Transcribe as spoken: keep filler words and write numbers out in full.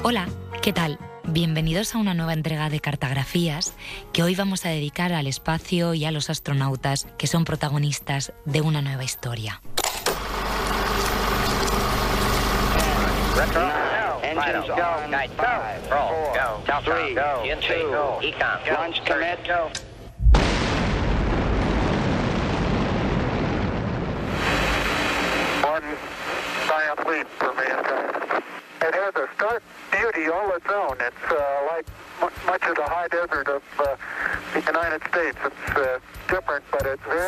Hola, ¿qué tal? Bienvenidos a una nueva entrega de Cartografías que hoy vamos a dedicar al espacio y a los astronautas que son protagonistas de una nueva historia. Engines go. Guide five. Roll. Go. Three. Go. T N C. Go. Econ. Go. Launch commit. Go. One giant leap for mankind. It has a stark beauty all its own. It's uh, like m- much of the high desert of uh, the United States. It's uh, different, but it's very